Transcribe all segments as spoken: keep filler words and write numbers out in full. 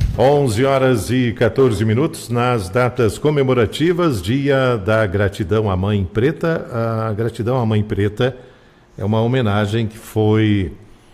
onze horas e quatorze minutos, nas datas comemorativas, Dia da Gratidão à Mãe Preta. A gratidão à Mãe Preta é uma homenagem que foi,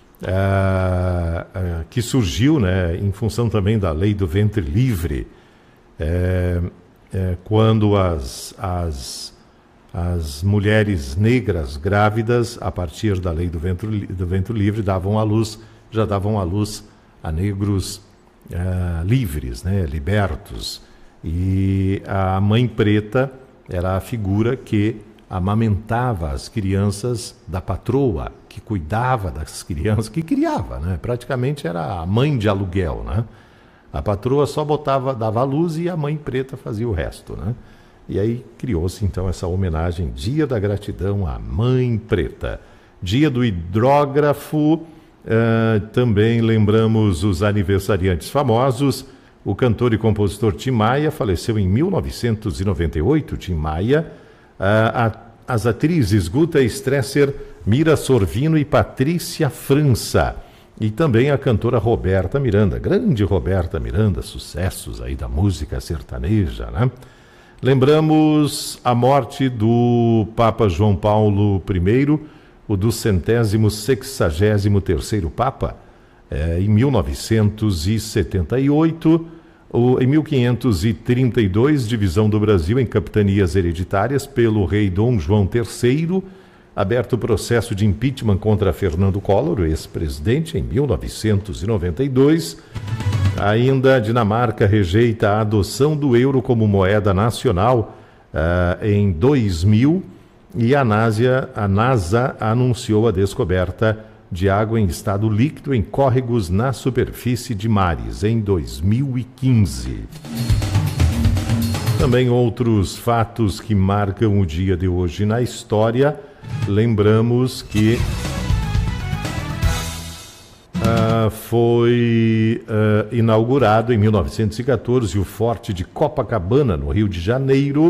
uh, uh, que surgiu, né, em função também da lei do ventre livre, é, é, quando as, as, as mulheres negras grávidas, a partir da lei do ventre, do ventre livre, davam à luz, já davam à luz a negros Uh, livres, né, libertos. E a Mãe Preta era a figura que amamentava as crianças da patroa, que cuidava das crianças, que criava, né? Praticamente era a mãe de aluguel, né? A patroa só botava, dava a luz e a Mãe Preta fazia o resto, né? E aí criou-se então essa homenagem, Dia da Gratidão à Mãe Preta. Dia do Hidrógrafo. Uh, também lembramos os aniversariantes famosos. O cantor e compositor Tim Maia faleceu em mil novecentos e noventa e oito. Tim Maia. Uh, a, as atrizes Guta Stresser, Mira Sorvino e Patrícia França. E também a cantora Roberta Miranda, grande Roberta Miranda, sucessos aí da música sertaneja, né? Lembramos a morte do Papa João Paulo I, o do centésimo sexagésimo terceiro Papa, é, em mil novecentos e setenta e oito, o, em mil quinhentos e trinta e dois, divisão do Brasil em capitanias hereditárias pelo rei Dom João terceiro, aberto o processo de impeachment contra Fernando Collor, ex-presidente, em mil novecentos e noventa e dois. Ainda a Dinamarca rejeita a adoção do euro como moeda nacional uh, em dois mil. E a NASA, a NASA anunciou a descoberta de água em estado líquido em córregos na superfície de mares em dois mil e quinze. Também outros fatos que marcam o dia de hoje na história. Lembramos que uh, foi uh, inaugurado em mil novecentos e quatorze o Forte de Copacabana, no Rio de Janeiro.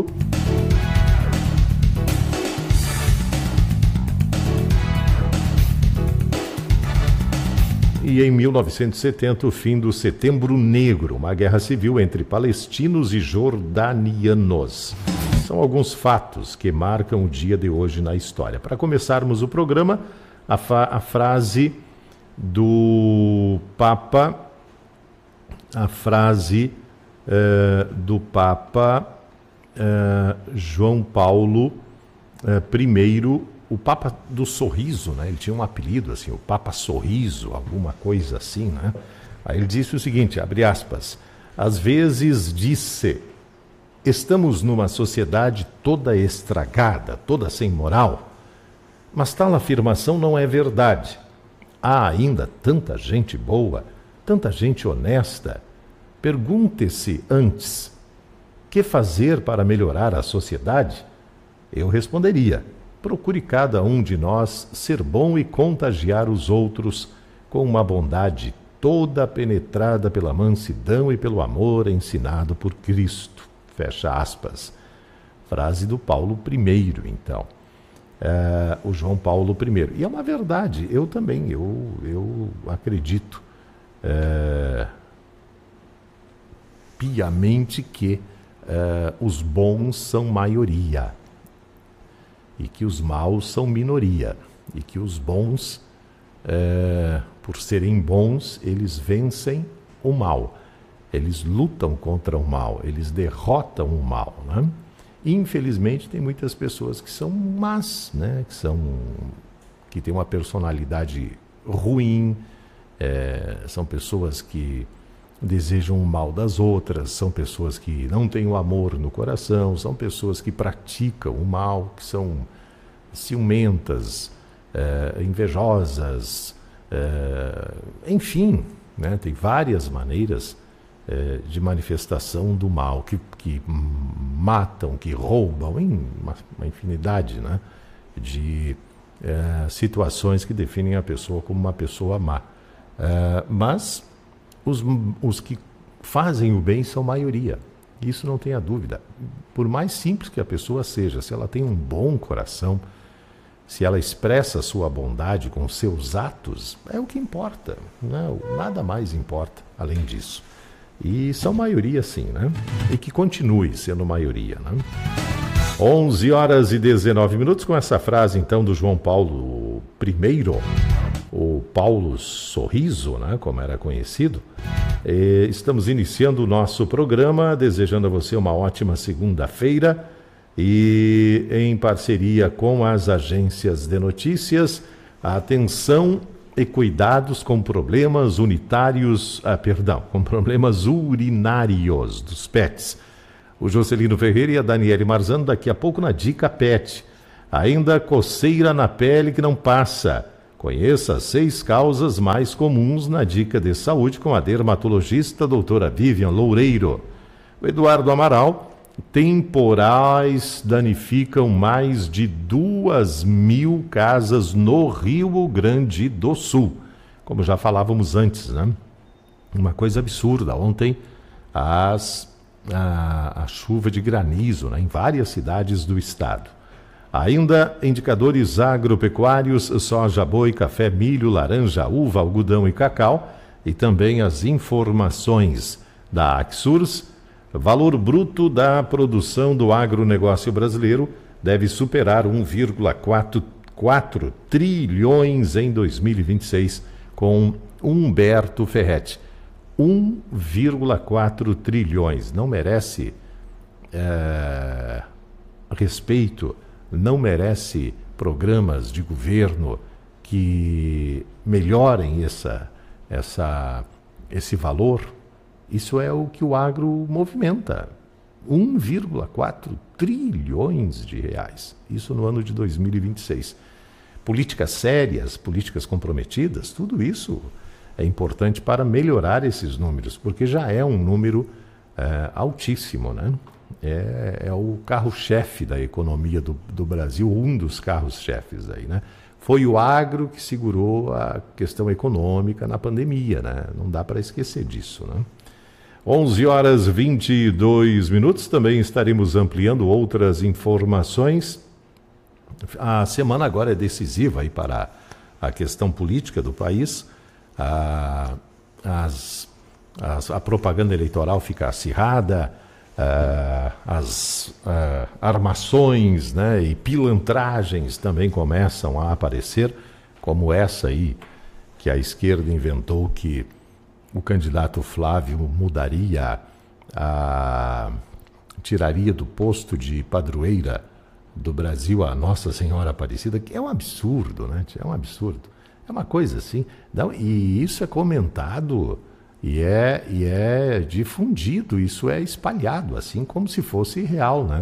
E em mil novecentos e setenta, o fim do Setembro Negro, uma guerra civil entre palestinos e jordanianos. São alguns fatos que marcam o dia de hoje na história. Para começarmos o programa, a, a frase do Papa, a frase uh, do Papa uh, João Paulo uh, I, o Papa do Sorriso, né? Ele tinha um apelido assim, o Papa Sorriso, alguma coisa assim, né? Aí ele disse o seguinte, abre aspas, às vezes disse, estamos numa sociedade toda estragada, toda sem moral, mas tal afirmação não é verdade. Há ainda tanta gente boa, tanta gente honesta. Pergunte-se antes, que fazer para melhorar a sociedade? Eu responderia, procure cada um de nós ser bom e contagiar os outros com uma bondade toda penetrada pela mansidão e pelo amor ensinado por Cristo. Fecha aspas. Frase do Paulo I, então. É, o João Paulo I. E é uma verdade, eu também, eu, eu acredito é, piamente que é, os bons são maioria. E que os maus são minoria, e que os bons, é, por serem bons, eles vencem o mal, eles lutam contra o mal, eles derrotam o mal, né? E, infelizmente, tem muitas pessoas que são más, né? que, são, que têm uma personalidade ruim, é, são pessoas que desejam o mal das outras, são pessoas que não têm o amor no coração, são pessoas que praticam o mal, que são ciumentas, é, invejosas, é, enfim, né? Tem várias maneiras é, de manifestação do mal, que, que matam, que roubam, em uma, uma infinidade, né? de é, situações que definem a pessoa como uma pessoa má. É, mas Os, os que fazem o bem são maioria, isso não tenha dúvida. Por mais simples que a pessoa seja, se ela tem um bom coração, se ela expressa a sua bondade com seus atos, é o que importa, né? Nada mais importa além disso. E são maioria sim, né? E que continue sendo maioria, né? onze horas e dezenove minutos, com essa frase então do João Paulo I, o Paulo Sorriso, né, como era conhecido. E estamos iniciando o nosso programa, desejando a você uma ótima segunda-feira e em parceria com as agências de notícias, atenção e cuidados com problemas unitários, ah, perdão, com problemas urinários dos pets. O Jocelino Ferreira e a Daniele Marzano daqui a pouco na Dica Pet. Ainda coceira na pele que não passa. Conheça as seis causas mais comuns na Dica de Saúde com a dermatologista doutora Vivian Loureiro. O Eduardo Amaral, temporais danificam mais de duas mil casas no Rio Grande do Sul. Como já falávamos antes, né? Uma coisa absurda. Ontem, as... A, a chuva de granizo, né, em várias cidades do estado. Ainda indicadores agropecuários, soja, boi, café, milho, laranja, uva, algodão e cacau, e também as informações da Axurs. Valor bruto da produção do agronegócio brasileiro deve superar um vírgula quatro trilhões em dois mil e vinte e seis, com Humberto Ferretti. um vírgula quatro trilhões. Não merece é, respeito, não merece programas de governo que melhorem essa, essa, esse valor. Isso é o que o agro movimenta. um vírgula quatro trilhões de reais. Isso no ano de dois mil e vinte e seis. Políticas sérias, políticas comprometidas, tudo isso é importante para melhorar esses números, porque já é um número é, altíssimo, né? É, é o carro-chefe da economia do, do Brasil, um dos carros-chefes aí, né? Foi o agro que segurou a questão econômica na pandemia, né? Não dá para esquecer disso, né? onze horas e vinte e dois minutos, também estaremos ampliando outras informações. A semana agora é decisiva aí para a questão política do país. A, as, as, a propaganda eleitoral fica acirrada, a, as a, armações, né, e pilantragens também começam a aparecer, como essa aí que a esquerda inventou, que o candidato Flávio mudaria, a, tiraria do posto de padroeira do Brasil a Nossa Senhora Aparecida, que é um absurdo, né? É um absurdo. É uma coisa assim, não, e isso é comentado e é, e é difundido, isso é espalhado, assim como se fosse real, né?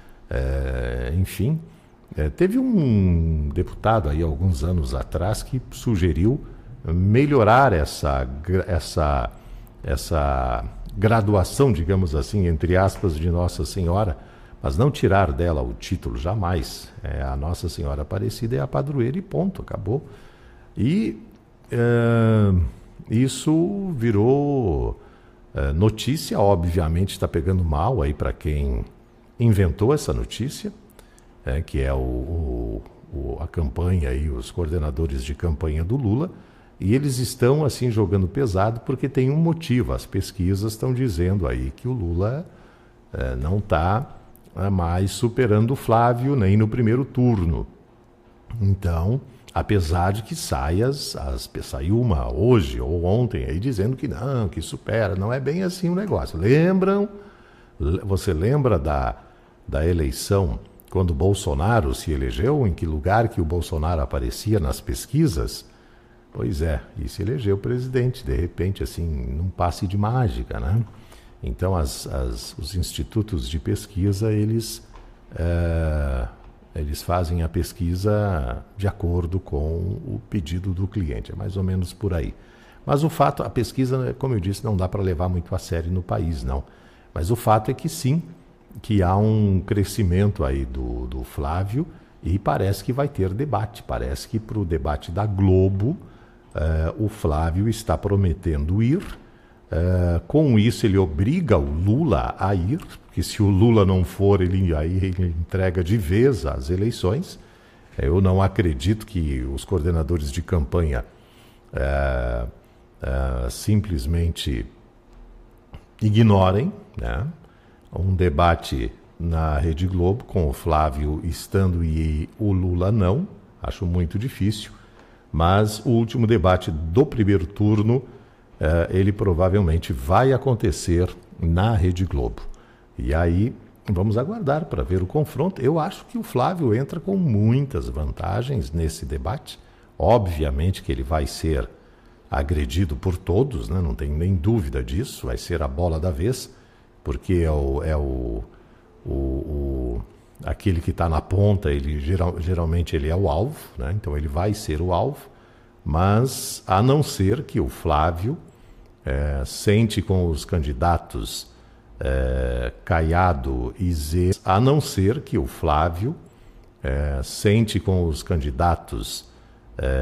É, enfim, é, teve um deputado aí alguns anos atrás que sugeriu melhorar essa, essa, essa graduação, digamos assim, entre aspas, de Nossa Senhora, mas não tirar dela o título, jamais. É, a Nossa Senhora Aparecida é a padroeira e ponto, acabou. E uh, isso virou uh, notícia, obviamente está pegando mal aí para quem inventou essa notícia, é, que é o, o, o, a campanha aí, os coordenadores de campanha do Lula, e eles estão assim jogando pesado porque tem um motivo. As pesquisas estão dizendo aí que o Lula uh, não está uh, mais superando o Flávio nem no primeiro turno. Então, apesar de que saia, as, as, saiu uma hoje ou ontem aí dizendo que não, que supera, não é bem assim o negócio. Lembram, você lembra da, da eleição quando o Bolsonaro se elegeu, em que lugar que o Bolsonaro aparecia nas pesquisas? Pois é, e se elegeu presidente, de repente, assim, num passe de mágica, né? Então, as, as, os institutos de pesquisa, eles... É, Eles fazem a pesquisa de acordo com o pedido do cliente, é mais ou menos por aí. Mas o fato, a pesquisa, como eu disse, não dá para levar muito a sério no país, não. Mas o fato é que sim, que há um crescimento aí do, do Flávio e parece que vai ter debate. Parece que para o debate da Globo, eh, o Flávio está prometendo ir. Uh, com isso ele obriga o Lula a ir, porque se o Lula não for, ele, aí ele entrega de vez as eleições. Eu não acredito que os coordenadores de campanha uh, uh, simplesmente ignorem, né, um debate na Rede Globo com o Flávio estando e o Lula não. Acho muito difícil, mas o último debate do primeiro turno, eh, ele provavelmente vai acontecer na Rede Globo. E aí vamos aguardar para ver o confronto. Eu acho que o Flávio entra com muitas vantagens nesse debate. Obviamente que ele vai ser agredido por todos, né? Não tem nem dúvida disso, vai ser a bola da vez, porque é o, é o, o, o aquele que está na ponta, ele geral, geralmente ele é o alvo, né? Então ele vai ser o alvo, mas a não ser que o Flávio é, sente com os candidatos é, Caiado e Zé, a não ser que o Flávio é, sente com os candidatos é,